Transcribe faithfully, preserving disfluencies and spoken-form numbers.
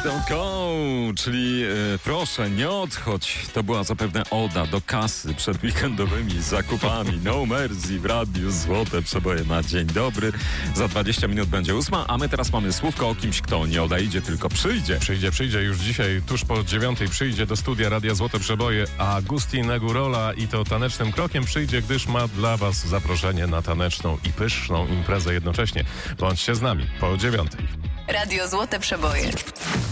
Don't go, czyli e, proszę, nie odchodź. To była zapewne oda do kasy przed weekendowymi zakupami. No Mercy w radiu Złote Przeboje na dzień dobry. Za dwadzieścia minut będzie ósma, a my teraz mamy słówko o kimś, kto nie odejdzie, tylko przyjdzie. Przyjdzie, przyjdzie już dzisiaj, tuż po dziewiątej przyjdzie do studia Radia Złote Przeboje Agustin Negurola i to tanecznym krokiem przyjdzie, gdyż ma dla was zaproszenie na taneczną i pyszną imprezę jednocześnie. Bądźcie z nami po dziewiątej. Radio Złote Przeboje.